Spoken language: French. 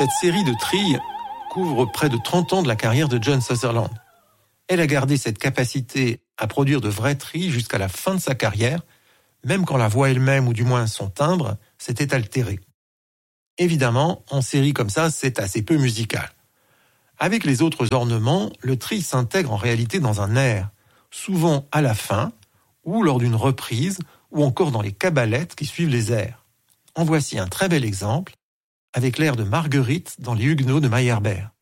Cette série de trilles couvre près de 30 ans de la carrière de John Sutherland. Elle a gardé cette capacité à produire de vrais trilles jusqu'à la fin de sa carrière, même quand la voix elle-même, ou du moins son timbre, s'était altéré. Évidemment, en série comme ça, c'est assez peu musical. Avec les autres ornements, le trill s'intègre en réalité dans un air, souvent à la fin, ou lors d'une reprise, ou encore dans les cabalettes qui suivent les airs. En voici un très bel exemple, avec l'air de Marguerite dans Les Huguenots de Meyerbeer.